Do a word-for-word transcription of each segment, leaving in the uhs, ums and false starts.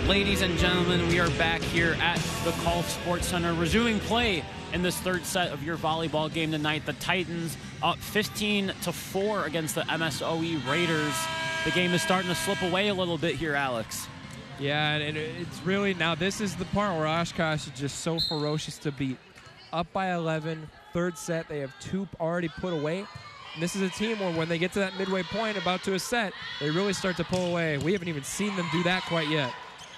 Ladies and gentlemen, we are back here at the Colf Sports Center, resuming play in this third set of your volleyball game tonight. The Titans up fifteen to four against the M S O E Raiders. The game is starting to slip away a little bit here, Alex. Yeah, and it's really, now this is the part where Oshkosh is just so ferocious to beat. Up by eleven, third set, they have two already put away. And this is a team where when they get to that midway point, about to a set, they really start to pull away. We haven't even seen them do that quite yet.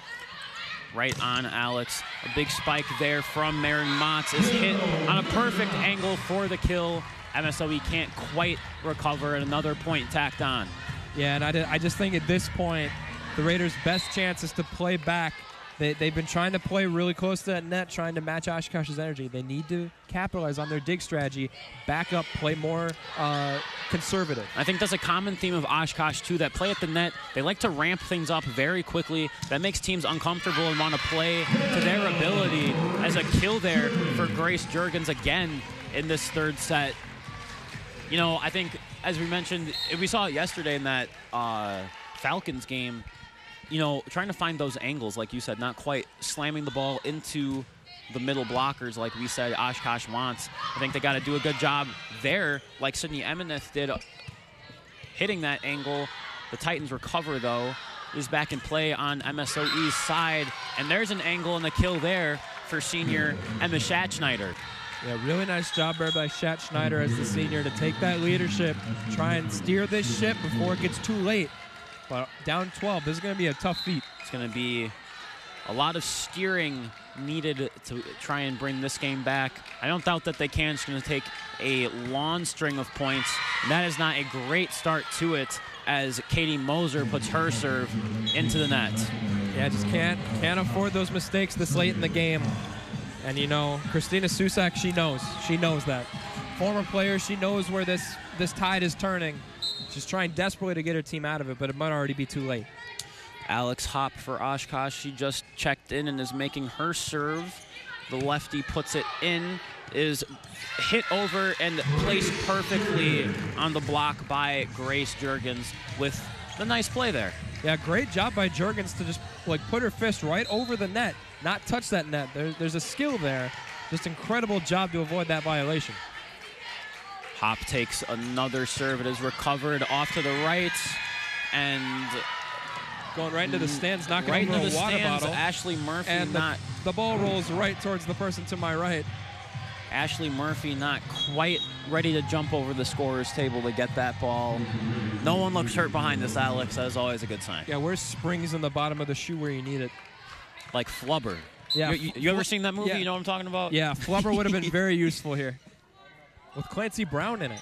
Right on, Alex. A big spike there from Marin Motz is hit on a perfect angle for the kill. M S O E can't quite recover, and another point tacked on. Yeah, and I, did, I just think at this point, the Raiders' best chance is to play back. They, they've been trying to play really close to that net, trying to match Oshkosh's energy. They need to capitalize on their dig strategy, back up, play more uh, conservative. I think that's a common theme of Oshkosh, too, that play at the net. They like to ramp things up very quickly. That makes teams uncomfortable and want to play to their ability. As a kill there for Grace Juergens again in this third set. You know, I think, as we mentioned, we saw it yesterday in that uh, Falcons game, you know, trying to find those angles, like you said, not quite slamming the ball into the middle blockers like we said Oshkosh wants. I think they got to do a good job there, like Sydney Emeneth did, hitting that angle. The Titans recover, though. Is back in play on M S O E's side, and there's an angle and a kill there for senior Emma Schatzschneider. Yeah, really nice job there by Schatzschneider as the senior to take that leadership, try and steer this ship before it gets too late. But down twelve, this is going to be a tough feat. It's going to be a lot of steering needed to try and bring this game back. I don't doubt that they can. It's going to take a long string of points, and that is not a great start to it as Katie Moser puts her serve into the net. Yeah, just can't can't afford those mistakes this late in the game. And, you know, Christina Susak, she knows. She knows that. Former player, she knows where this, this tide is turning. She's trying desperately to get her team out of it, but it might already be too late. Alex Hopp for Oshkosh. She just checked in and is making her serve. The lefty puts it in, is hit over and placed perfectly on the block by Grace Juergens with the nice play there. Yeah, great job by Juergens to just like put her fist right over the net, not touch that net. There, there's a skill there. Just incredible job to avoid that violation. Hopp takes another serve. It is recovered off to the right, and going right into the stands, knocking right over into a the water stands, bottle. Ashley Murphy and not. The, the ball rolls right towards the person to my right. Ashley Murphy not quite ready to jump over the scorer's table to get that ball. No one looks hurt behind this, Alex. That is always a good sign. Yeah, where's springs in the bottom of the shoe where you need it? Like Flubber. Yeah. You, you, you ever seen that movie? Yeah. You know what I'm talking about? Yeah, Flubber would have been very useful here. With Clancy Brown in it.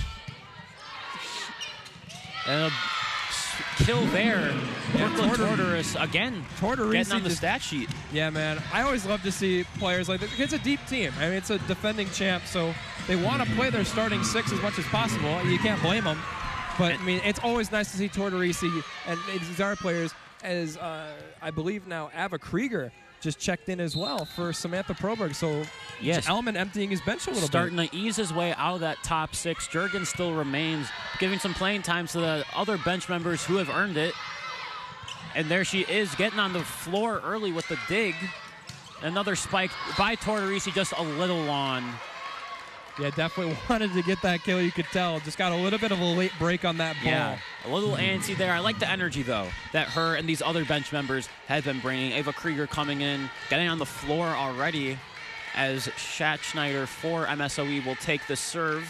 And a kill there. Yeah, Brooklyn Tortor- Tortoris again Tortorisi getting on the just- stat sheet. Yeah, man. I always love to see players like this. It's a deep team. I mean, it's a defending champ, so they want to play their starting six as much as possible. You can't blame them. But, I mean, it's always nice to see Tortorisi and these other players, as uh, I believe now Ava Krieger just checked in as well for Samantha Proberg. So, Yes. Elman emptying his bench a little Starting bit. to ease his way out of that top six. Juergens still remains, giving some playing time to the other bench members who have earned it. And there she is, getting on the floor early with the dig. Another spike by Tortorisi, just a little long. Yeah, definitely wanted to get that kill, you could tell. Just got a little bit of a late break on that ball. Yeah, a little antsy there. I like the energy, though, that her and these other bench members have been bringing. Ava Krieger coming in, getting on the floor already, as Schatzschneider for M S O E will take the serve.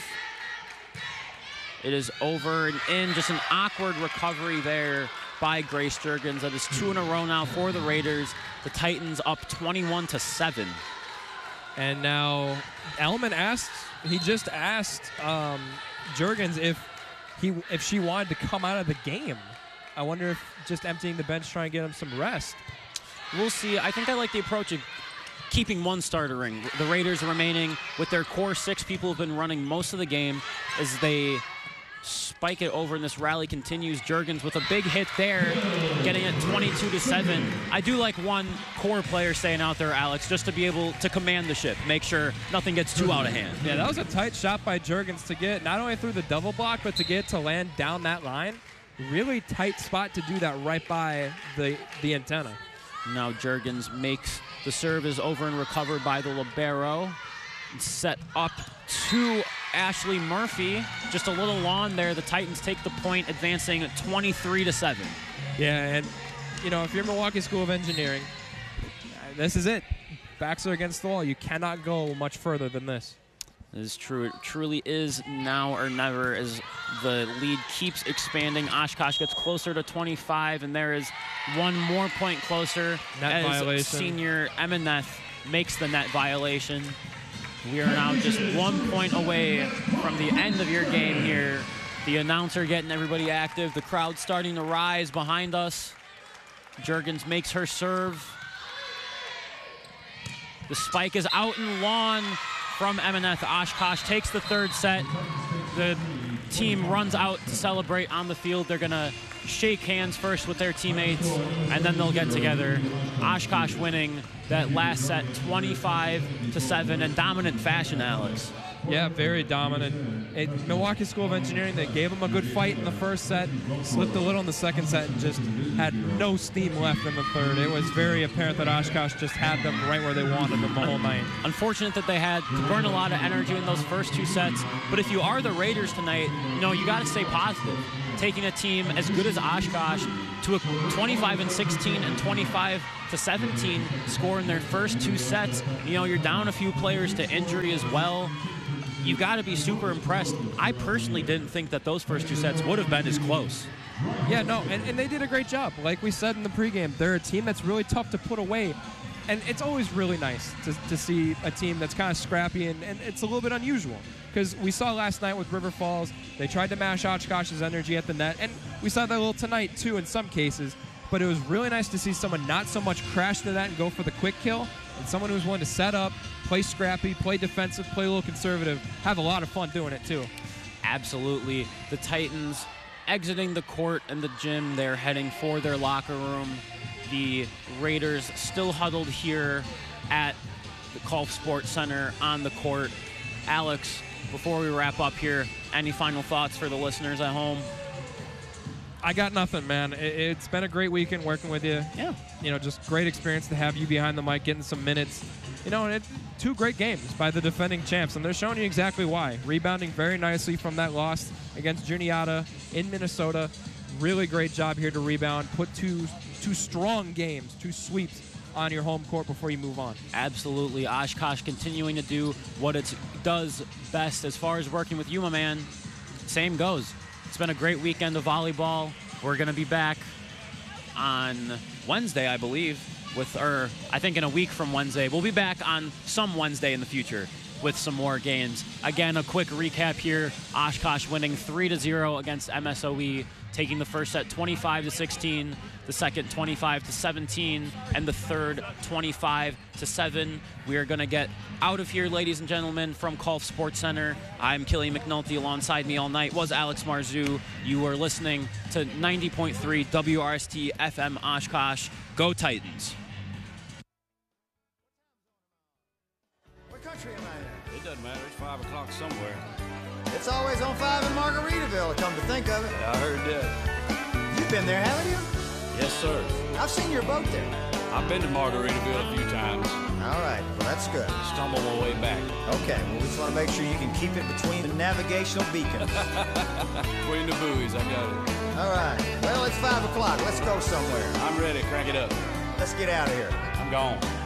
It is over and in. Just an awkward recovery there by Grace Juergens. That is two in a row now for the Raiders. The Titans up twenty-one to seven. And now Elman asked, he just asked um, Juergens if he if she wanted to come out of the game. I wonder if just emptying the bench, trying to get him some rest. We'll see. I think I like the approach of keeping one starter ring. The Raiders remaining with their core six people who have been running most of the game as they spike it over and this rally continues. Juergens with a big hit there, getting it twenty-two to seven. I do like one core player staying out there, Alex, just to be able to command the ship, make sure nothing gets too out of hand. Yeah, that was a tight shot by Juergens to get not only through the double block, but to get to land down that line. Really tight spot to do that right by the, the antenna. Now Juergens makes the serve, is over and recovered by the libero. Set up to Ashley Murphy. Just a little long there. The Titans take the point, advancing twenty-three to seven. Yeah, and, you know, if you're Milwaukee School of Engineering, this is it. Backs are against the wall. You cannot go much further than this. This is true. It truly is now or never as the lead keeps expanding. Oshkosh gets closer to twenty-five, and there is one more point closer Net as violation. senior Emineth makes the net violation. We are now just one point away from the end of your game here. The announcer getting everybody active. The crowd starting to rise behind us. Juergens makes her serve. The spike is out and long from Emineth. Oshkosh takes the third set. The team runs out to celebrate on the field. They're going to shake hands first with their teammates, and then they'll get together. Oshkosh winning that last set twenty-five to seven in dominant fashion, Alex. Yeah, very dominant. It, Milwaukee School of Engineering, they gave them a good fight in the first set, slipped a little in the second set, and just had no steam left in the third. It was very apparent that Oshkosh just had them right where they wanted them the whole night. Unfortunate that they had to burn a lot of energy in those first two sets, but if you are the Raiders tonight, you know, you got to stay positive. Taking a team as good as Oshkosh to a twenty-five and sixteen and twenty-five to seventeen score in their first two sets. You know, you're down a few players to injury as well. You got to be super impressed. I personally didn't think that those first two sets would have been as close. Yeah, no, and, and they did a great job. Like we said in the pregame, they're a team that's really tough to put away. And it's always really nice to, to see a team that's kind of scrappy, and, and it's a little bit unusual. Because we saw last night with River Falls, they tried to mash Oshkosh's energy at the net, and we saw that a little tonight too in some cases. But it was really nice to see someone not so much crash to that and go for the quick kill, and someone who's willing to set up, play scrappy, play defensive, play a little conservative, have a lot of fun doing it too. Absolutely. The Titans exiting the court and the gym, they're heading for their locker room. The Raiders still huddled here at the Kolf Sports Center on the court. Alex, before we wrap up here, any final thoughts for the listeners at home? I got nothing, man. It, it's been a great weekend working with you. Yeah. You know, just great experience to have you behind the mic, getting some minutes. You know, and it, two great games by the defending champs, and they're showing you exactly why. Rebounding very nicely from that loss against Juniata in Minnesota. Really great job here to rebound. Put two two strong games, two sweeps on your home court before you move on. Absolutely. Oshkosh continuing to do what it does best as far as working with you, my man. Same goes. It's been a great weekend of volleyball. We're going to be back on Wednesday, I believe, with, or I think in a week from Wednesday. We'll be back on some Wednesday in the future with some more games. Again, a quick recap here. Oshkosh winning three to zero against M S O E, taking the first set twenty-five to sixteen, the second twenty-five to seventeen, and the third twenty-five to seven. We are going to get out of here, ladies and gentlemen, from Kolf Sports Center. I'm Killian McNulty. Alongside me all night was Alex Marzu. You are listening to ninety point three W R S T F M Oshkosh. Go Titans. What country am I in? It doesn't matter. It's five o'clock somewhere. It's always on five in Margaritaville, come to think of it. Yeah, I heard that. You've been there, haven't you? Yes, sir. I've seen your boat there. I've been to Margaritaville a few times. All right, well, that's good. Stumbled my way back. Okay, well, we just want to make sure you can keep it between the navigational beacons. Between the buoys, I got it. All right, well, it's five o'clock. Let's go somewhere. I'm ready. Crank it up. Let's get out of here. I'm gone.